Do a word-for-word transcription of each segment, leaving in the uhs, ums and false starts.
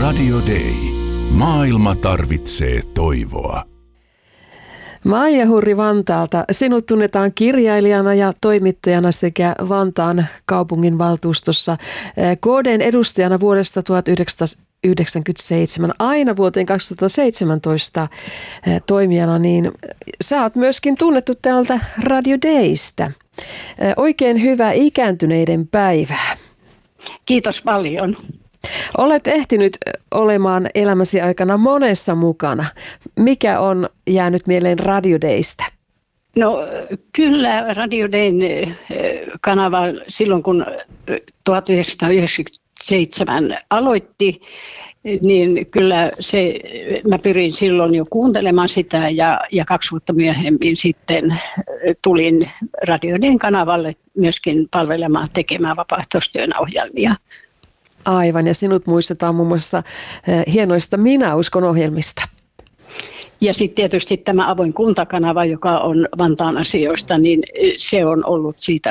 Radio Day. Maailma tarvitsee toivoa. Maija Hurri Vantaalta. Sinut tunnetaan kirjailijana ja toimittajana sekä Vantaan kaupunginvaltuustossa K D:n edustajana vuodesta tuhatyhdeksänsataayhdeksänkymmentäseitsemän aina vuoteen kaksituhattaseitsemäntoista toimijana, niin sä oot myöskin tunnettu täältä Radio Daystä. Oikein hyvää ikääntyneiden päivää. Kiitos paljon. Olet ehtinyt olemaan elämäsi aikana monessa mukana. Mikä on jäänyt mieleen Radio Daystä? No kyllä Radio Dayn kanava silloin kun tuhatyhdeksänsataayhdeksänkymmentäseitsemän aloitti, niin kyllä se, mä pyrin silloin jo kuuntelemaan sitä ja, ja kaksi vuotta myöhemmin sitten tulin Radio Dayn kanavalle myöskin palvelemaan tekemään vapaaehtoistyön ohjelmia. Aivan, ja sinut muistetaan muun muassa hienoista Minä uskon -ohjelmista. Ja sitten tietysti tämä avoin kuntakanava, joka on Vantaan asioista, niin se on ollut siitä,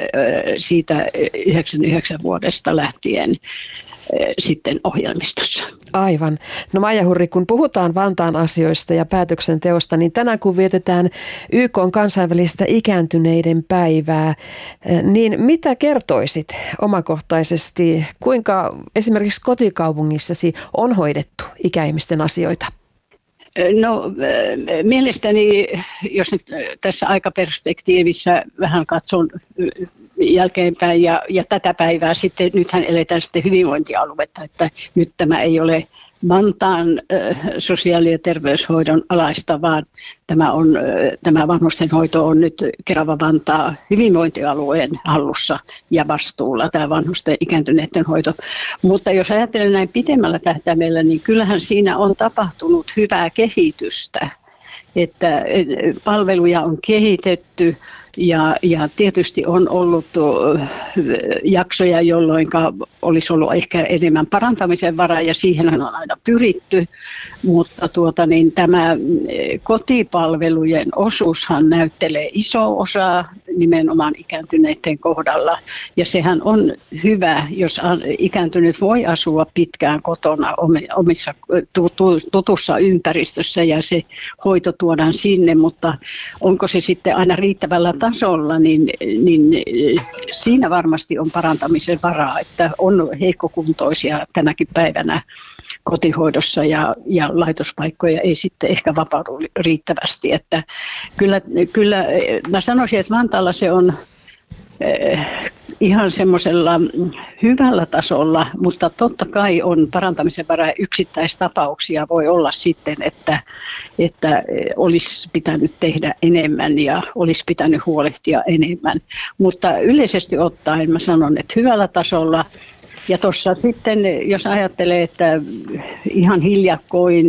siitä yhdeksänkymmentäyhdeksän vuodesta lähtien sitten ohjelmistossa. Aivan. No Maija Hurri, kun puhutaan Vantaan asioista ja päätöksenteosta, niin tänään kun vietetään Y K:n kansainvälistä ikääntyneiden päivää, niin mitä kertoisit omakohtaisesti, kuinka esimerkiksi kotikaupungissasi on hoidettu ikäihmisten asioita? No mielestäni, jos nyt tässä aikaperspektiivissä vähän katson jälkeenpäin ja, ja tätä päivää sitten, nythän eletään sitten hyvinvointialuetta, että nyt tämä ei ole Vantaan äh, sosiaali- ja terveyshoidon alaista, vaan tämä, on, äh, tämä vanhustenhoito on nyt Kerava-Vantaa hyvinvointialueen hallussa ja vastuulla, tämä vanhusten ikääntyneiden hoito. Mutta jos ajattelen näin pitemmällä tähtäimellä, niin kyllähän siinä on tapahtunut hyvää kehitystä, että palveluja on kehitetty. Ja, ja tietysti on ollut jaksoja, jolloin olisi ollut ehkä enemmän parantamisen varaa ja siihen on aina pyritty, mutta tuota, niin tämä kotipalvelujen osuushan näyttelee iso osaa nimenomaan ikääntyneiden kohdalla ja sehän on hyvä, jos ikääntynyt voi asua pitkään kotona omissa tutussa ympäristössä ja se hoito tuodaan sinne, mutta onko se sitten aina riittävällä tasolla, niin, niin siinä varmasti on parantamisen varaa, että on heikkokuntoisia tänäkin päivänä kotihoidossa ja, ja laitospaikkoja ei sitten ehkä vapaudu riittävästi. Että kyllä, kyllä mä sanoisin, että Vantaalla se on eh, ihan semmoisella hyvällä tasolla, mutta totta kai on parantamisen varaa. Yksittäistapauksia voi olla sitten, että, että olisi pitänyt tehdä enemmän ja olisi pitänyt huolehtia enemmän. Mutta yleisesti ottaen mä sanon, että hyvällä tasolla. Ja tuossa sitten, jos ajattelee, että ihan hiljakkoin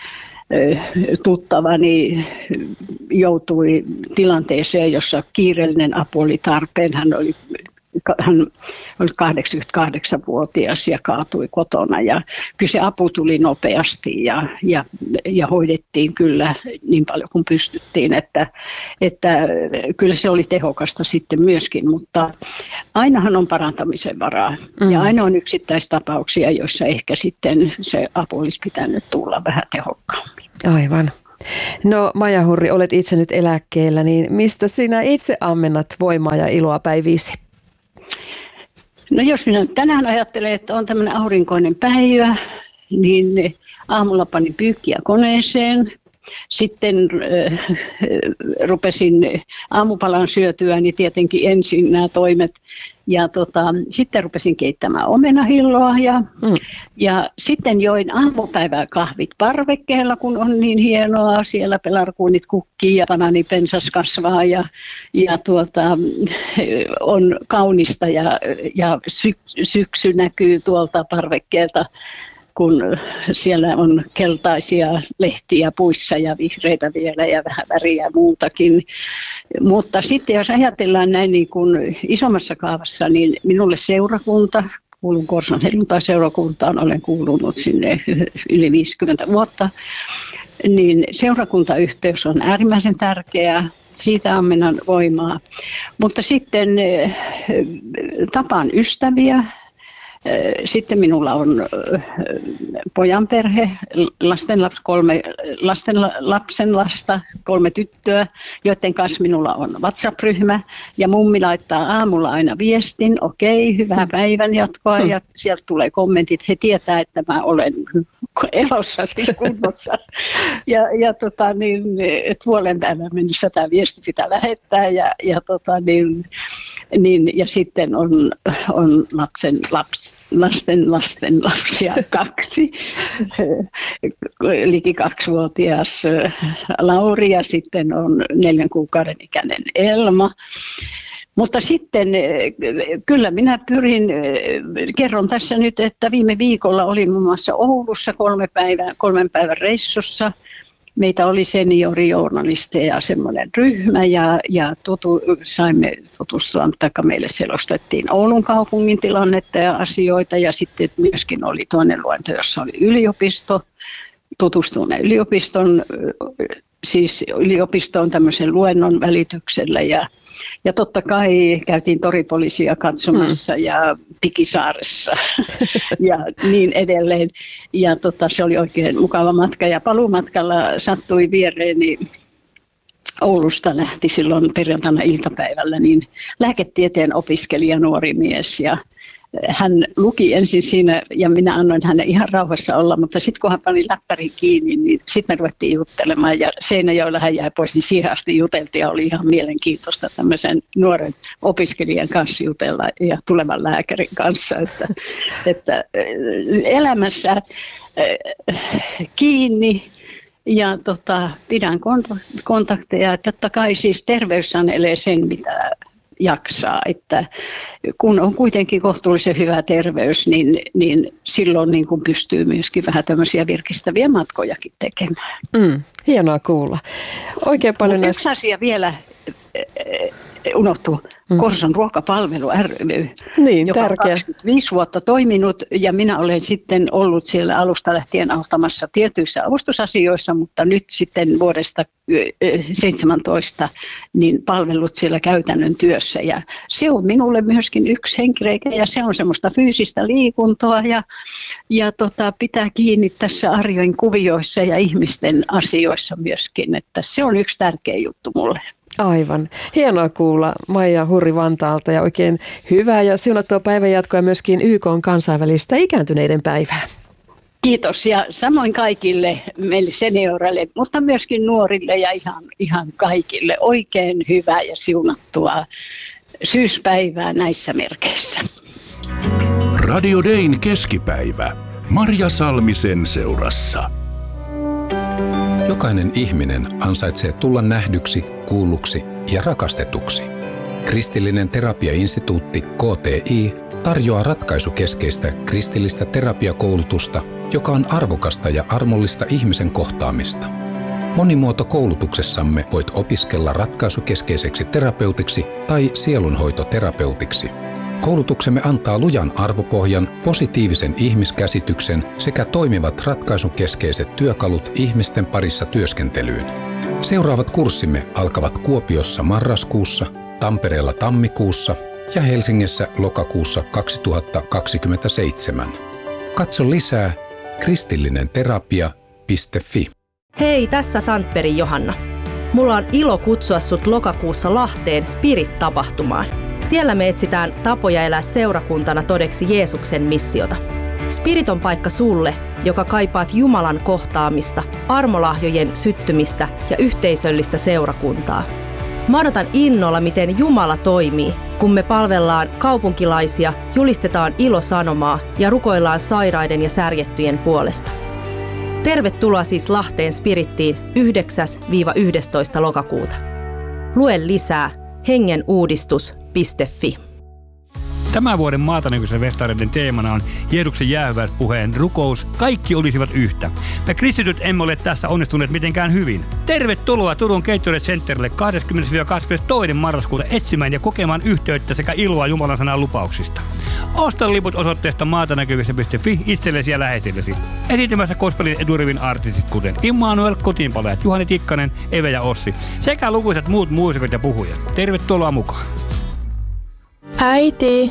tuttavani joutui tilanteeseen, jossa kiireellinen apu oli tarpeen. Hän oli, hän oli kahdeksankymmentäkahdeksanvuotias ja kaatui kotona. Ja kyllä se apu tuli nopeasti ja, ja, ja hoidettiin kyllä niin paljon kuin pystyttiin, että, että kyllä se oli tehokasta sitten myöskin, mutta ainahan on parantamisen varaa mm. ja aina on yksittäistapauksia, joissa ehkä sitten se apu olisi pitänyt tulla vähän tehokkaammin. Aivan. No Maija Hurri, olet itse nyt eläkkeellä, niin mistä sinä itse ammennat voimaa ja iloa päiviisi? No jos minä tänään ajattelen, että on tämmöinen aurinkoinen päivä, niin aamulla panin pyykkiä koneeseen. Sitten äh, rupesin aamupalan syötyä, niin tietenkin ensin nämä toimet. Ja tota, sitten rupesin keittämään omenahilloa ja, mm. ja sitten join aamupäivää kahvit parvekkeella, kun on niin hienoa. Siellä pelarkuunit kukkii ja banaanipensas kasvaa ja, ja tuota, on kaunista ja, ja syk, syksy näkyy tuolta parvekkeelta, kun siellä on keltaisia lehtiä puissa ja vihreitä vielä ja vähän väriä muutakin. Mutta sitten jos ajatellaan näin niin kuin isommassa kaavassa, niin minulle seurakunta, kuulun Korson helluntai-seurakuntaan, olen kuulunut sinne yli viisikymmentä vuotta, niin seurakuntayhteys on äärimmäisen tärkeää. Siitä ammennan voimaa. Mutta sitten tapaan ystäviä. Sitten minulla on pojan perhe, lastenlaps, kolme lasten, lapsen lasta, kolme tyttöä, joiden kanssa minulla on WhatsApp-ryhmä. Ja mummi laittaa aamulla aina viestin, okei, hyvää päivän jatkoa. Ja sieltä tulee kommentit, he tietää, että mä olen elossa, siis kunnossa. Ja, ja tota, niin, puolen päivän mennessä tämä viesti pitää lähettää. Ja, ja, tota, niin, niin, ja sitten on, on lapsen, laps, lasten lasten lapsia kaksi. Liki kaksivuotias Lauri ja sitten on neljän kuukauden ikäinen Elma. Mutta sitten kyllä minä pyrin, kerron tässä nyt, että viime viikolla olin muun muassa Oulussa kolme päivän, kolmen päivän reissussa. Meitä oli seniorijournalisteja ja semmoinen ryhmä ja, ja tutu, saimme tutustua, taikka meille selostettiin Oulun kaupungin tilannetta ja asioita. Ja sitten myöskin oli toinen luento, jossa oli yliopisto. Tutustuimme yliopiston, siis yliopistoon tämmöisen luennon välityksellä ja Ja totta kai käytiin toripoliisia katsomassa hmm. ja Pikisaaressa ja niin edelleen. Ja tota, se oli oikein mukava matka ja paluumatkalla sattui viereeni. Oulusta lähti silloin perjantaina iltapäivällä niin lääketieteen opiskelija nuori mies ja hän luki ensin siinä ja minä annoin hänen ihan rauhassa olla, mutta sitten kun hän pani läppärin kiinni, niin sitten me ruvettiin juttelemaan ja Seinäjoella hän jäi pois, niin siihen asti juteltiin ja oli ihan mielenkiintoista tämmöisen nuoren opiskelijan kanssa jutella ja tulevan lääkärin kanssa, että, että elämässä kiinni. Ja tota, pidän kontakteja. Totta kai siis terveys sanelee sen, mitä jaksaa. Että kun on kuitenkin kohtuullisen hyvä terveys, niin, niin silloin niin kuin pystyy myöskin vähän tämmöisiä virkistäviä matkojakin tekemään. Mm, hienoa kuulla. Oikein paljon näistä... Yksi asia vielä unohtuu. Mm. Korson ruokapalvelu ry, niin, joka tärkeä. on kaksikymmentäviisi vuotta toiminut ja minä olen sitten ollut siellä alusta lähtien auttamassa tietyissä avustusasioissa, mutta nyt sitten vuodesta seitsemäntoista niin palvelut siellä käytännön työssä ja se on minulle myöskin yksi henkireikä ja se on semmoista fyysistä liikuntaa ja, ja tota, pitää kiinni tässä arjen kuvioissa ja ihmisten asioissa myöskin, että se on yksi tärkeä juttu mulle. Aivan. Hienoa kuulla Maija Hurri Vantaalta ja oikein hyvää ja siunattua päivänjatkoa myöskin Y K:n kansainvälistä ikääntyneiden päivää. Kiitos ja samoin kaikille meille senioreille, mutta myöskin nuorille ja ihan, ihan kaikille oikein hyvää ja siunattua syyspäivää näissä merkeissä. Radio Dayn keskipäivä. Marja Salmisen seurassa. Jokainen ihminen ansaitsee tulla nähdyksi, kuulluksi ja rakastetuksi. Kristillinen terapiainstituutti K T I tarjoaa ratkaisukeskeistä kristillistä terapiakoulutusta, joka on arvokasta ja armollista ihmisen kohtaamista. Monimuotokoulutuksessamme voit opiskella ratkaisukeskeiseksi terapeutiksi tai sielunhoitoterapeutiksi. Koulutuksemme antaa lujan arvopohjan, positiivisen ihmiskäsityksen sekä toimivat ratkaisukeskeiset työkalut ihmisten parissa työskentelyyn. Seuraavat kurssimme alkavat Kuopiossa marraskuussa, Tampereella tammikuussa ja Helsingissä lokakuussa kaksituhattakaksikymmentäseitsemän. Katso lisää kristillinenterapia piste fi. Hei, tässä Sandbergin Johanna. Mulla on ilo kutsua sut lokakuussa Lahteen Spirit-tapahtumaan. Siellä me etsitään tapoja elää seurakuntana todeksi Jeesuksen missiota. Spirit on paikka sulle, joka kaipaat Jumalan kohtaamista, armolahjojen syttymistä ja yhteisöllistä seurakuntaa. Mä odotan innolla, miten Jumala toimii, kun me palvellaan kaupunkilaisia, julistetaan ilosanomaa ja rukoillaan sairaiden ja särjettyjen puolesta. Tervetuloa siis Lahteen Spirittiin yhdeksäs yhdestoista lokakuuta. Lue lisää hengenuudistus piste fi. Tämän vuoden Maatanäkyisen festareiden teemana on Jeesuksen jäähyväispuheen rukous, kaikki olisivat yhtä. Me kristityt emme ole tässä onnistuneet mitenkään hyvin. Tervetuloa Turun Gatorade Centerille kahdeskymmenes kahdeskymmenestoinen marraskuuta etsimään ja kokemaan yhteyttä sekä iloa Jumalan sanan lupauksista. Osta liput osoitteesta maatanäkyvissä piste fi itsellesi ja läheisillesi. Esiintymässä gospelin edurivin artistit kuten Immanuel, Kotiinpalajat, Juhani Tikkanen, Eve ja Ossi sekä lukuisat muut muusikot ja puhujat. Tervetuloa mukaan! Äiti,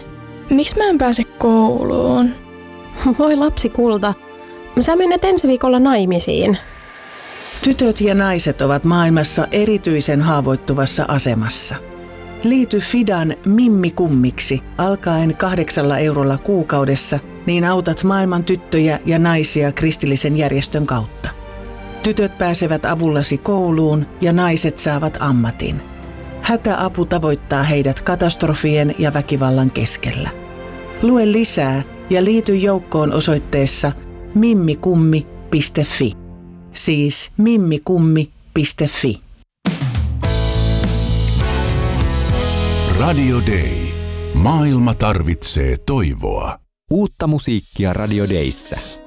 Miksi mä en pääse kouluun? Voi lapsi kulta, sä menet ensi viikolla naimisiin. Tytöt ja naiset ovat maailmassa erityisen haavoittuvassa asemassa. Liity Fidan Mimmi Kummiksi alkaen kahdeksalla eurolla kuukaudessa, niin autat maailman tyttöjä ja naisia kristillisen järjestön kautta. Tytöt pääsevät avullasi kouluun ja naiset saavat ammatin. Hätäapu tavoittaa heidät katastrofien ja väkivallan keskellä. Lue lisää ja liity joukkoon osoitteessa mimmikummi piste fi. Siis mimmikummi piste fi. Radio Day. Maailma tarvitsee toivoa. Uutta musiikkia Radio Dayssä.